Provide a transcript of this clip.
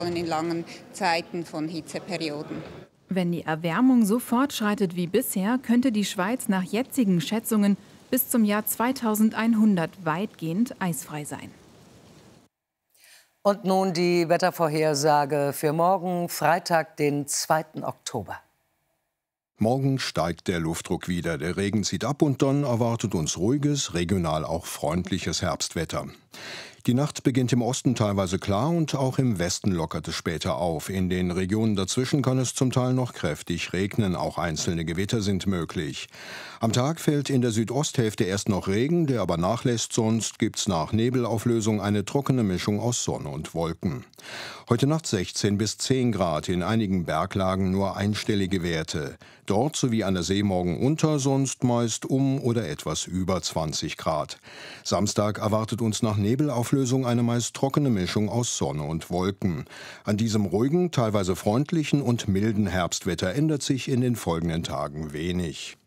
in langen Zeiten von Hitzeperioden. Wenn die Erwärmung so fortschreitet wie bisher, könnte die Schweiz nach jetzigen Schätzungen bis zum Jahr 2100 weitgehend eisfrei sein. Und nun die Wettervorhersage für morgen, Freitag, den 2. Oktober. Morgen steigt der Luftdruck wieder, der Regen zieht ab und dann erwartet uns ruhiges, regional auch freundliches Herbstwetter. Die Nacht beginnt im Osten teilweise klar und auch im Westen lockert es später auf. In den Regionen dazwischen kann es zum Teil noch kräftig regnen, auch einzelne Gewitter sind möglich. Am Tag fällt in der Südosthälfte erst noch Regen, der aber nachlässt, sonst gibt's nach Nebelauflösung eine trockene Mischung aus Sonne und Wolken. Heute Nacht 16 bis 10 Grad, in einigen Berglagen nur einstellige Werte. Dort sowie an der See morgen unter, sonst meist um oder etwas über 20 Grad. Samstag erwartet uns nach Nebelauflösung eine meist trockene Mischung aus Sonne und Wolken. An diesem ruhigen, teilweise freundlichen und milden Herbstwetter ändert sich in den folgenden Tagen wenig.